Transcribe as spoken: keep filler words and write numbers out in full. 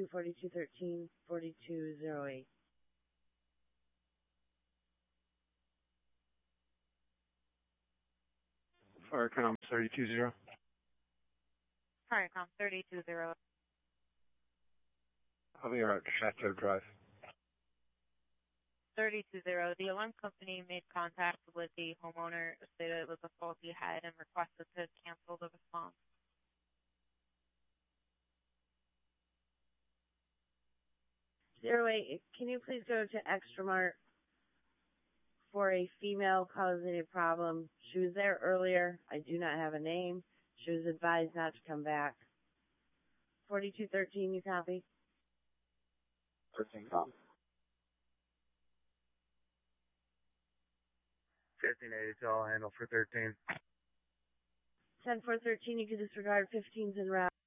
forty-two thirteen, forty-two oh eight. Firecom thirty-two zero. Firecom thirty-two zero. Javier at Chateau Drive. thirty-two zero. The alarm company made contact with the homeowner, stated it was a faulty head, and requested to cancel the response. Zero eight, can you please go to Extramart for a female causing a problem? She was there earlier. I do not have a name. She was advised not to come back. forty-two thirteen, you copy? thirteen com. fifteen eighty-two, I'll handle for thirteen. ten four thirteen, you can disregard fifteen's en route.